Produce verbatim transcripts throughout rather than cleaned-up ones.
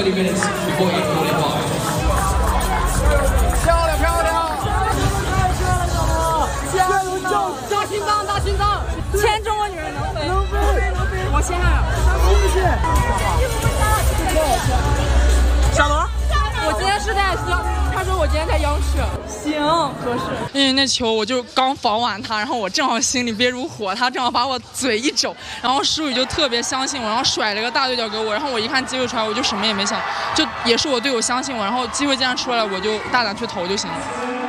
thirty minutes before eight forty-five. 漂亮漂亮！太漂亮了！加油加大心脏大心脏！ 千中国女人能飞能飞能飞！ 我先来了， 谢谢。 小罗，我今天是在央，他说我今天在央视。行，合适。因为那球我就刚防完他，然后我正好心里憋如火，他正好把我嘴一肘，然后舒雨就特别相信我，然后甩了个大对角给我，然后我一看机会出来，我就什么也没想，就也是我队友相信我，然后机会既然出来了，我就大胆去投就行了。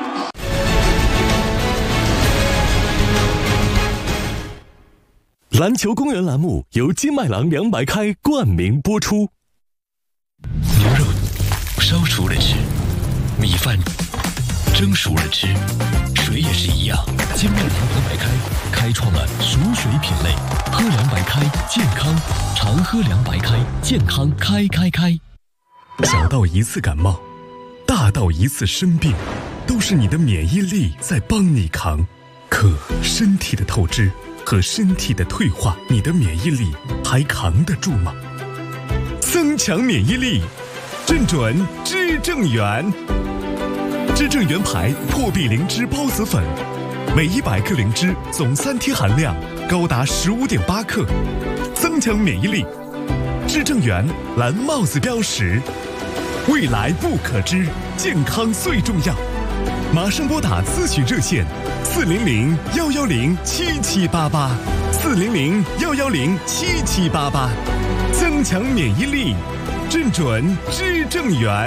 篮球公园栏目由金麦郎凉白开冠名播出。 牛肉烧熟了吃，米饭蒸熟了吃，水也是一样。金麦郎凉白开开创了熟水品类，喝凉白开健康，常喝凉白开健康开开开。 小到一次感冒，大到一次生病，都是你的免疫力在帮你扛。可身体的透支和身体的退化，你的免疫力还扛得住吗？增强免疫力，正准知正元。知正元牌破壁灵芝孢子粉，每一百克灵芝总三贴含量高达十五点八克，增强免疫力。知正元蓝帽子标识，未来不可知，健康最重要。马上拨打咨询热线四零零幺幺零七七八八，四零零幺幺零七七八八，增强免疫力，正准知正元。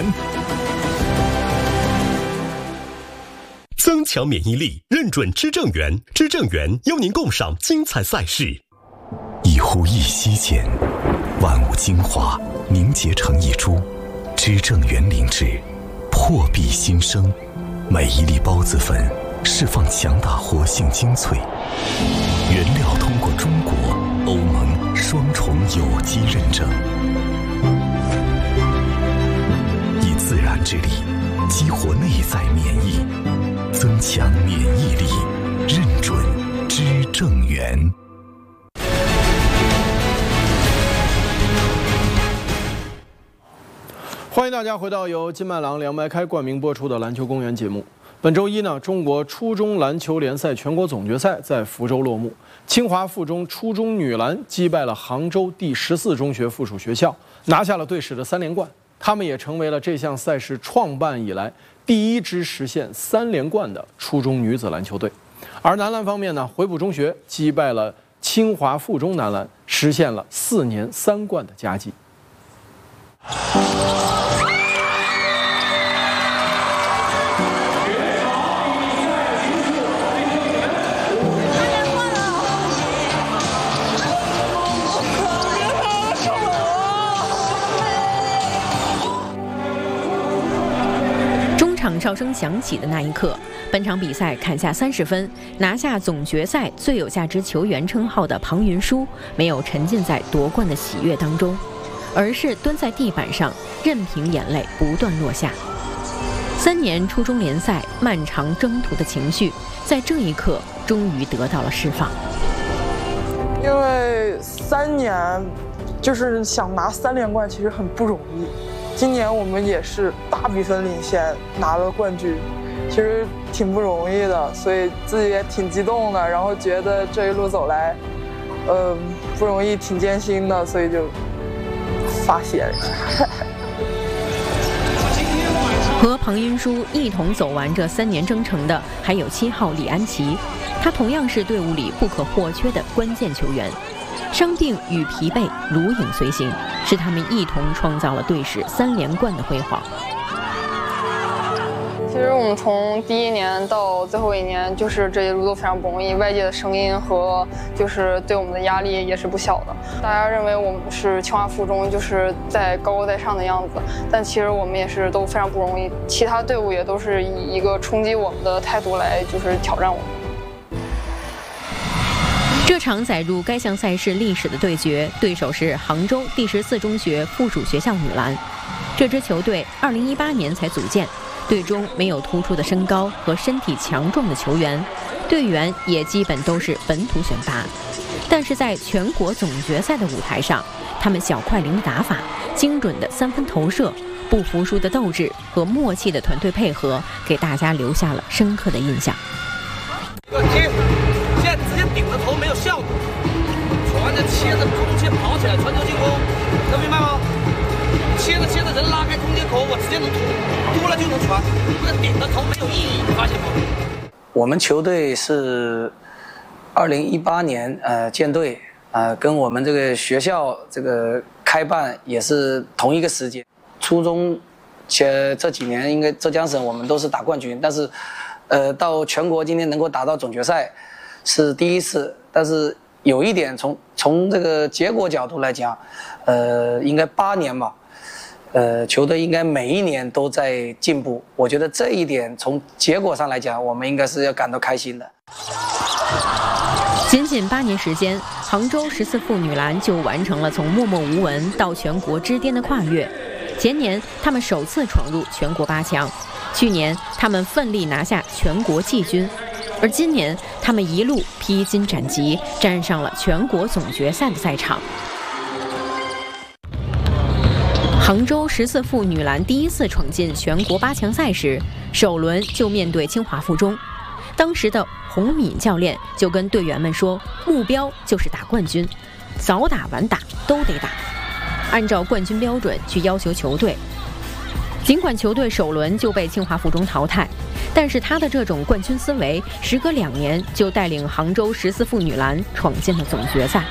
增强免疫力，认准知正元。知正元邀您共赏精彩赛事。一呼一吸间，万物精华凝结成一株。知正元灵芝，破壁新生。每一粒孢子粉释放强大活性精粹，原料通过中国、欧盟双重有机认证，以自然之力激活内在免疫，增强免疫力，认准知正元。 欢迎大家回到由金麦郎凉白开冠名播出的篮球公园节目。本周一呢，中国初中篮球联赛全国总决赛在福州落幕。清华附中初中女篮击败了杭州第十四中学附属学校，拿下了队史的三连冠。他们也成为了这项赛事创办以来第一支实现三连冠的初中女子篮球队。而男篮方面呢，回浦中学击败了清华附中男篮，实现了四年三冠的佳绩。 场哨声响起的那一刻，本场比赛砍下三十分，拿下总决赛最有价值球员称号的庞云舒，没有沉浸在夺冠的喜悦当中，而是蹲在地板上，任凭眼泪不断落下。三年初中联赛漫长征途的情绪，在这一刻终于得到了释放。 因为三年，就是想拿三连冠，其实很不容易。今年我们也是大比分领先拿了冠军，其实挺不容易的，所以自己也挺激动的，然后觉得这一路走来，呃，不容易，挺艰辛的，所以就发泄了一下。 和庞云舒一同走完这三年征程的，还有七号李安琪，他同样是队伍里不可或缺的关键球员。伤病与疲惫如影随形，是他们一同创造了队史三连冠的辉煌。 其实我们从第一年到最后一年，就是这一路都非常不容易，外界的声音和就是对我们的压力也是不小的。大家认为我们是清华附中，就是在高高在上的样子，但其实我们也是都非常不容易。其他队伍也都是以一个冲击我们的态度来就是挑战我们。 这场载入该项赛事历史的对决，对手是杭州第十四中学附属学校女篮。这支球队二零一八年才组建，队中没有突出的身高和身体强壮的球员， 队员也基本都是本土选拔。但是在全国总决赛的舞台上，他们小快灵的打法、精准的三分投射、不服输的斗志和默契的团队配合，给大家留下了深刻的印象。 这个踢，现在直接顶着头没有效果，传着切着空切跑起来传球进攻，能明白吗？切着切着人拉开空间口，我直接能突，突了就能传，这顶着头没有意义，你发现吗？ 我们球队是二零一八年呃建队，呃跟我们这个学校这个开办也是同一个时间。初中且这几年应该浙江省我们都是打冠军，但是呃到全国今天能够打到总决赛是第一次。但是有一点从从这个结果角度来讲，呃应该八年吧，呃球队应该每一年都在进步。我觉得这一点从结果上来讲，我们应该是要感到开心的。 仅仅八年时间，杭州十四妇女篮就完成了从默默无闻到全国之巅的跨越。前年，他们首次闯入全国八强；去年，他们奋力拿下全国季军；而今年，他们一路披荆斩棘，站上了全国总决赛的赛场。杭州十四妇女篮第一次闯进全国八强赛时，首轮就面对清华附中。当时的洪敏教练就跟队员们说，目标就是打冠军，早打晚打都得打，按照冠军标准去要求球队。尽管球队首轮就被清华附中淘汰，但是他的这种冠军思维，时隔两年就带领杭州十四妇女篮闯进了总决赛。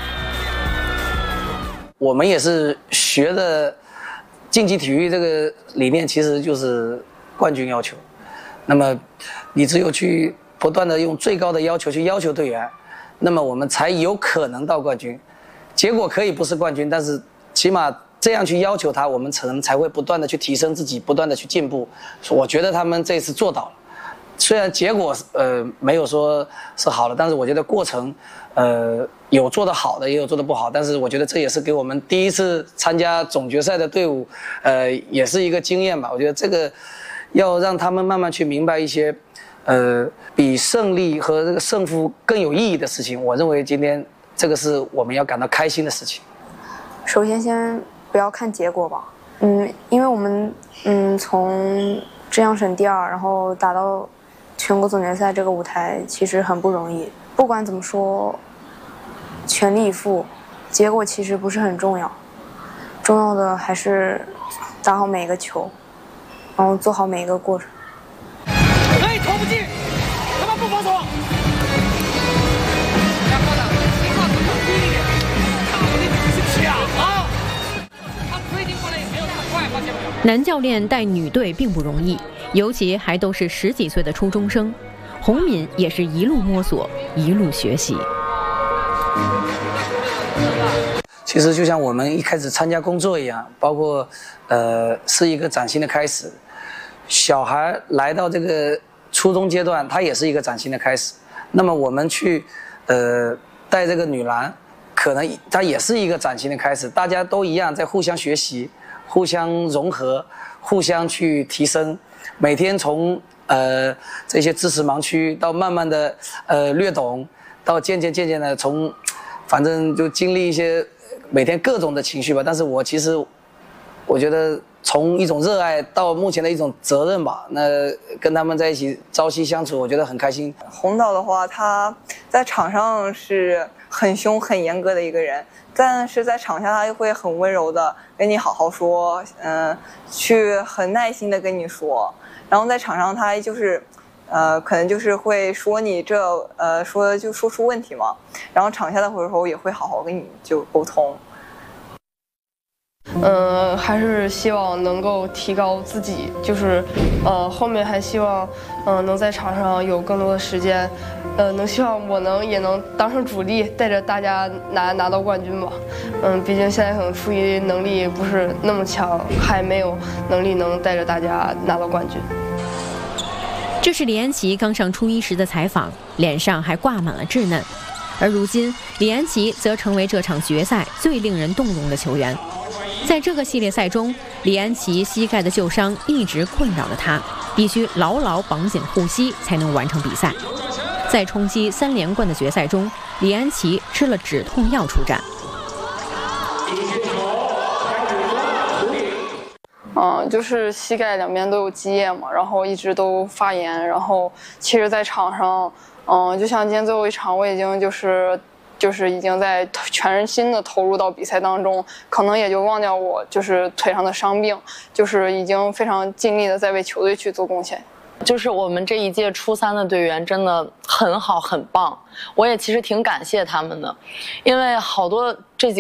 我们也是学的竞技体育这个理念，其实就是冠军要求。那么你只有去不断的用最高的要求去要求队员，那么我们才有可能到冠军。结果可以不是冠军，但是起码这样去要求他，我们可能才会不断的去提升自己，不断的去进步。我觉得他们这次做到了，虽然结果呃没有说是好的，但是我觉得过程呃有做得好的，也有做得不好。但是我觉得这也是给我们第一次参加总决赛的队伍，呃也是一个经验吧。我觉得这个要让他们慢慢去明白一些。呃，比胜利和这个胜负更有意义的事情，我认为今天这个是我们要感到开心的事情。 首先，先不要看结果吧，嗯，因为我们嗯从浙江省第二，然后打到全国总决赛这个舞台，其实很不容易。不管怎么说，全力以赴，结果其实不是很重要，重要的还是打好每一个球，然后做好每一个过程。 可以投不进，他妈不防守。两个的，情况比较低一点，打不进去抢啊！他推进过来也没有那么快，发现没有？ 男教练带女队并不容易，尤其还都是十几岁的初中生。洪敏也是一路摸索，一路学习。 其实就像我们一开始参加工作一样，包括呃是一个崭新的开始。小孩来到这个初中阶段，他也是一个崭新的开始。那么我们去呃带这个女篮，可能它也是一个崭新的开始。大家都一样在互相学习，互相融合，互相去提升。每天从呃这些知识盲区到慢慢的呃略懂，到渐渐渐渐的从，反正就经历一些每天各种的情绪吧。但是我其实我觉得。从一种热爱到目前的一种责任吧，那跟他们在一起朝夕相处，我觉得很开心。 洪导的话，他在场上是很凶、很严格的一个人，但是在场下他又会很温柔的跟你好好说，嗯、呃，去很耐心的跟你说。然后在场上他就是，呃，可能就是会说你这，呃，说就说出问题嘛。然后场下的时候也会好好跟你就沟通。 嗯，还是希望能够提高自己，就是，呃，后面还希望，嗯、呃，能在场上有更多的时间，呃，能希望我能也能当上主力，带着大家拿拿到冠军吧。嗯，毕竟现在可能出于能力不是那么强，还没有能力能带着大家拿到冠军。 这是李安琪刚上初一时的采访，脸上还挂满了稚嫩，而如今李安琪则成为这场决赛最令人动容的球员。在这个系列赛中，李安琪膝盖的旧伤一直困扰着他，必须牢牢绑紧护膝才能完成比赛。 在冲击三连冠的决赛中，李安琪吃了止痛药出战。 嗯，就是膝盖两边都有积液嘛，然后一直都发炎，然后其实，在场上，嗯，就像今天最后一场，我已经就是就是已经在全心的投入到比赛当中，可能也就忘掉我就是腿上的伤病，就是已经非常尽力的在为球队去做贡献。 就是我们这一届初三的队员真的很好很棒，我也其实挺感谢他们的，因为好多这几